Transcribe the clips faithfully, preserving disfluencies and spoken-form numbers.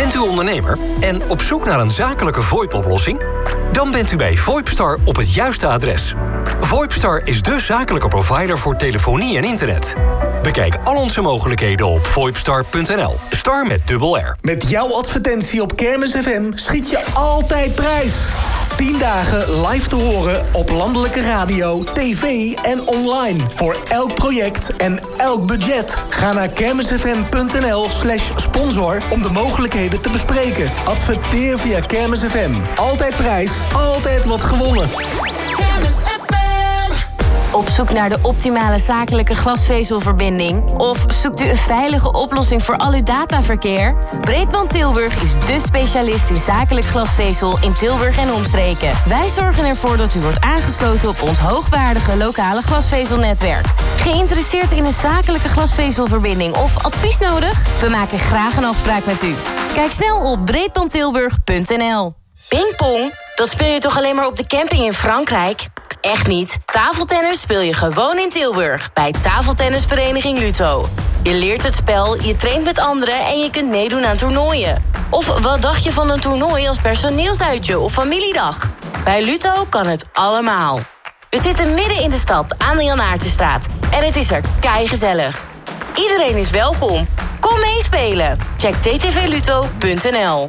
Bent u ondernemer en op zoek naar een zakelijke VoIP-oplossing? Dan bent u bij VoIPstar op het juiste adres. VoIPstar is dé zakelijke provider voor telefonie en internet. Bekijk al onze mogelijkheden op voipstar punt n l. Star met dubbel R. Met jouw advertentie op Kermis F M schiet je altijd prijs. tien dagen live te horen op landelijke radio, tv en online. Voor elk project en elk budget. Ga naar kermisfm punt n l slash sponsor om de mogelijkheden te bespreken. Adverteer via Kermis F M. Altijd prijs, altijd wat gewonnen. Kermis F M. Op zoek naar de optimale zakelijke glasvezelverbinding? Of zoekt u een veilige oplossing voor al uw dataverkeer? Breedband Tilburg is dé specialist in zakelijk glasvezel in Tilburg en omstreken. Wij zorgen ervoor dat u wordt aangesloten op ons hoogwaardige lokale glasvezelnetwerk. Geïnteresseerd in een zakelijke glasvezelverbinding of advies nodig? We maken graag een afspraak met u. Kijk snel op breedbandtilburg punt n l. Pingpong? Dat speel je toch alleen maar op de camping in Frankrijk? Echt niet. Tafeltennis speel je gewoon in Tilburg bij Tafeltennisvereniging Luto. Je leert het spel, je traint met anderen en je kunt meedoen aan toernooien. Of wat dacht je van een toernooi als personeelsuitje of familiedag? Bij Luto kan het allemaal. We zitten midden in de stad aan de Jan Aartenstraat en het is er keigezellig. Iedereen is welkom. Kom meespelen. Check t t v luto punt n l.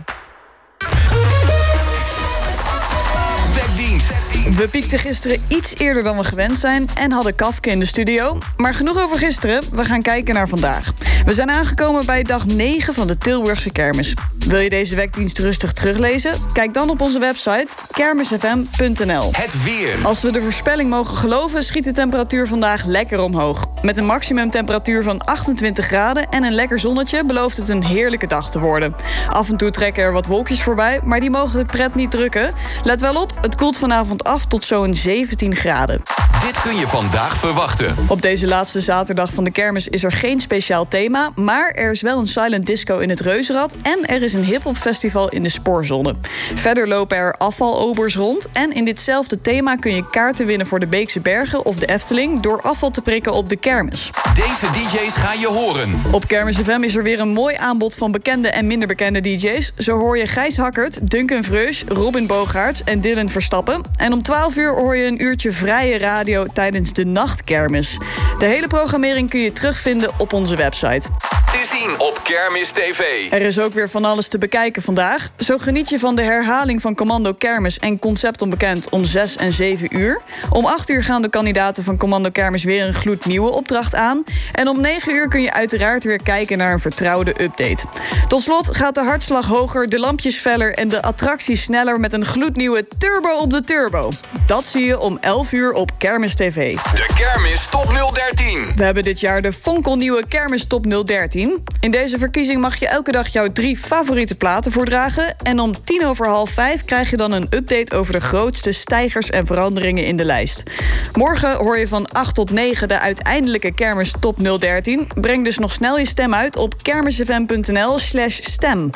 We piekten gisteren iets eerder dan we gewend zijn en hadden Kafke in de studio. Maar genoeg over gisteren, we gaan kijken naar vandaag. We zijn aangekomen bij dag negen van de Tilburgse kermis. Wil je deze weekdienst rustig teruglezen? Kijk dan op onze website kermisfm punt n l. Het weer. Als we de voorspelling mogen geloven, schiet de temperatuur vandaag lekker omhoog. Met een maximumtemperatuur van achtentwintig graden en een lekker zonnetje belooft het een heerlijke dag te worden. Af en toe trekken er wat wolkjes voorbij, maar die mogen de pret niet drukken. Let wel op, het koelt vanavond af tot zo'n zeventien graden. Dit kun je vandaag verwachten. Op deze laatste zaterdag van de kermis is er geen speciaal thema, maar er is wel een silent disco in het Reuzenrad en er is een hiphopfestival in de Spoorzone. Verder lopen er afvalobers rond en in ditzelfde thema kun je kaarten winnen voor de Beekse Bergen of de Efteling door afval te prikken op de kermis. Deze D J's ga je horen. Op Kermis F M is er weer een mooi aanbod van bekende en minder bekende D J's. Zo hoor je Gijs Hakkert, Duncan Vreusch, Robin Bogaerts en Dylan Verstappen. En om twaalf uur hoor je een uurtje vrije radio tijdens de nachtkermis. De hele programmering kun je terugvinden op onze website. Te zien op Kermis T V. Er is ook weer van alles te bekijken vandaag. Zo geniet je van de herhaling van Commando Kermis en Concept Onbekend om zes en zeven uur. Om acht uur gaan de kandidaten van Commando Kermis weer een gloednieuwe opdracht aan. En om negen uur kun je uiteraard weer kijken naar een vertrouwde update. Tot slot gaat de hartslag hoger, de lampjes feller en de attracties sneller met een gloednieuwe Turbo op de Turbo. Dat zie je om elf uur op Kermis T V. De Kermis Top nul dertien. We hebben dit jaar de fonkelnieuwe Kermis Top nul dertien. In deze verkiezing mag je elke dag jouw drie favoriete platen voordragen. En om tien over half vijf krijg je dan een update over de grootste stijgers en veranderingen in de lijst. Morgen hoor je van acht tot negen de uiteindelijke Kermis Top nul dertien. Breng dus nog snel je stem uit op kermisfm punt n l slash stem.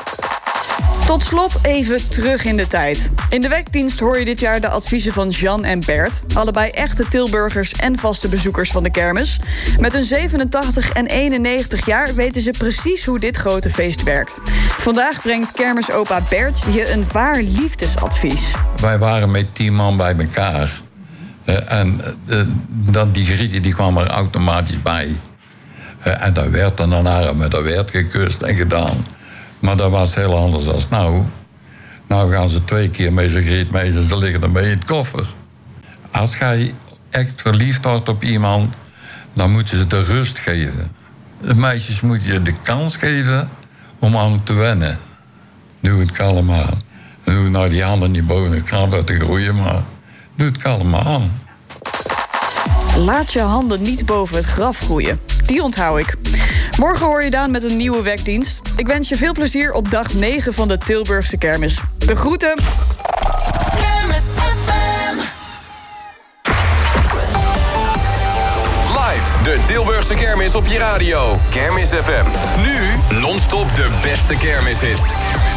Tot slot even terug in de tijd. In de weekdienst hoor je dit jaar de adviezen van Jean en Bert. Allebei echte Tilburgers en vaste bezoekers van de kermis. Met hun zevenentachtig en eenennegentig jaar weten ze precies hoe dit grote feest werkt. Vandaag brengt kermisopa Bert je een waar liefdesadvies. Wij waren met tien man bij elkaar. Uh, en uh, dan die grietje die kwam er automatisch bij. Uh, en dat werd dan daarna met dat werd gekust en gedaan. Maar dat was heel anders dan nou. Nou gaan ze twee keer met zo'n griet mee en ze liggen ermee in het koffer. Als jij echt verliefd wordt op iemand, dan moeten ze de rust geven. De meisjes moet je de kans geven om aan te wennen. Doe het kalm aan. Doe nou die handen niet boven het graf te groeien, maar doe het kalm aan. Laat je handen niet boven het graf groeien. Die onthoud ik. Morgen hoor je Daan met een nieuwe weekdienst. Ik wens je veel plezier op dag negen van de Tilburgse kermis. De groeten! Kermis F M. Live, de Tilburgse kermis op je radio. Kermis F M. Nu non-stop de beste kermishits.